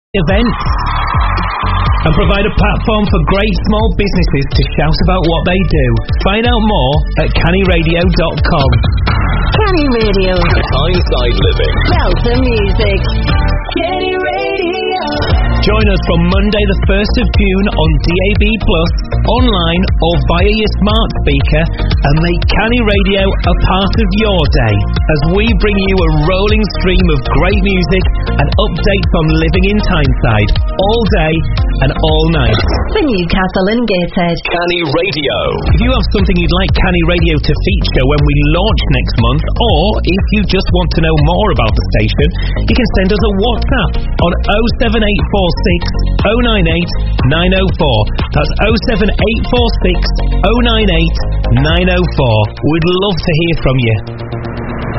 events and provide a platform for great small businesses to shout about what they do. Find out more at cannyradio.com. Canny Radio. Tyneside Living. Delta Music. Canny Radio. Join us from Monday the 1st of June on DAB+, online or via your smart speaker, and make Canny Radio a part of your day as we bring you a rolling stream of great music and updates on living in Tyneside all day and all night. For Newcastle and Gateshead. Canny Radio. If you have something you'd like Canny Radio to feature when we launch next month, or if you just want to know more about the station, you can send us a WhatsApp on 07846 098 904. That's 07846 098 904. We'd love to hear from you.